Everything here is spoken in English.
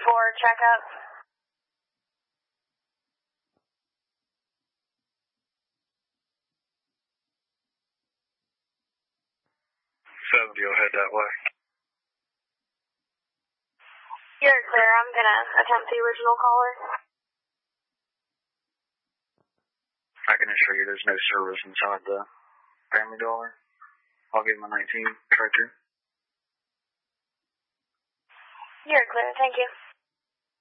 for checkup. 70 will head that way. You're clear. I'm going to attempt the original caller. I can assure you there's no service inside the Family Dollar. I'll give him a 19 right there. You're clear. Thank you.